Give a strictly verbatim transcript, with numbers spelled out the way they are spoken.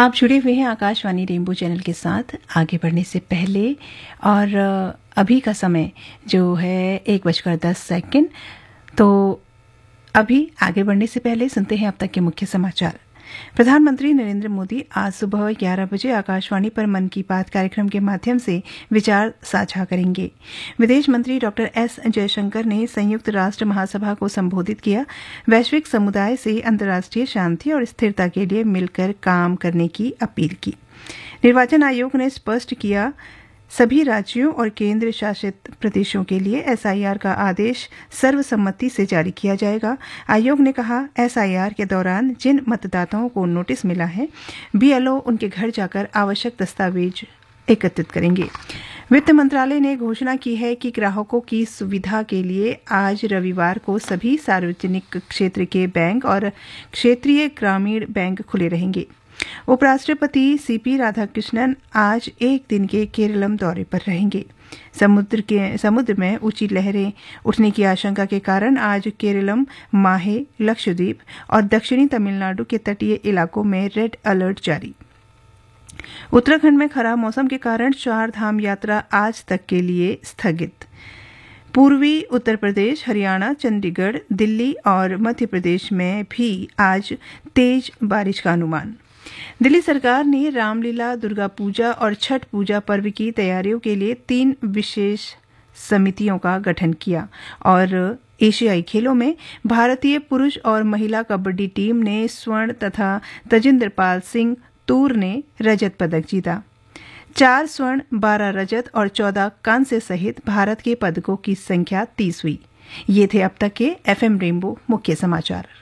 आप जुड़े हुए हैं आकाशवाणी रेनबो चैनल के साथ। आगे बढ़ने से पहले और अभी का समय जो है एक बजकर दस सेकंड, तो अभी आगे बढ़ने से पहले सुनते हैं अब तक के मुख्य समाचार। प्रधानमंत्री नरेंद्र मोदी आज सुबह ग्यारह बजे आकाशवाणी पर मन की बात कार्यक्रम के माध्यम से विचार साझा करेंगे। विदेश मंत्री डॉक्टर एस जयशंकर ने संयुक्त राष्ट्र महासभा को संबोधित किया। वैश्विक समुदाय से अंतर्राष्ट्रीय शांति और स्थिरता के लिए मिलकर काम करने की अपील की। निर्वाचन आयोग ने स्पष्ट किया, सभी राज्यों और केंद्र शासित प्रदेशों के लिए एसआईआर का आदेश सर्वसम्मति से जारी किया जाएगा। आयोग ने कहा, एसआईआर के दौरान जिन मतदाताओं को नोटिस मिला है, बीएलओ उनके घर जाकर आवश्यक दस्तावेज एकत्रित करेंगे। वित्त मंत्रालय ने घोषणा की है कि ग्राहकों की सुविधा के लिए आज रविवार को सभी सार्वजनिक क्षेत्र के बैंक और क्षेत्रीय ग्रामीण बैंक खुले रहेंगे। उपराष्ट्रपति सीपी राधाकृष्णन आज एक दिन के केरलम दौरे पर रहेंगे। समुद्र के समुद्र में ऊंची लहरें उठने की आशंका के कारण आज केरलम, माहे, लक्षद्वीप और दक्षिणी तमिलनाडु के तटीय इलाकों में रेड अलर्ट जारी। उत्तराखंड में खराब मौसम के कारण चार धाम यात्रा आज तक के लिए स्थगित। पूर्वी उत्तर प्रदेश, हरियाणा, चंडीगढ़, दिल्ली और मध्य प्रदेश में भी आज तेज बारिश का अनुमान। दिल्ली सरकार ने रामलीला, दुर्गा पूजा और छठ पूजा पर्व की तैयारियों के लिए तीन विशेष समितियों का गठन किया और एशियाई खेलों में भारतीय पुरुष और महिला कबड्डी टीम ने स्वर्ण तथा तजिंदर पाल सिंह तूर ने रजत पदक जीता। चार स्वर्ण, बारह रजत और चौदह कांस्य सहित भारत के पदकों की संख्या तीस हुई। ये थे अब तक के एफएम रेनबो मुख्य समाचार।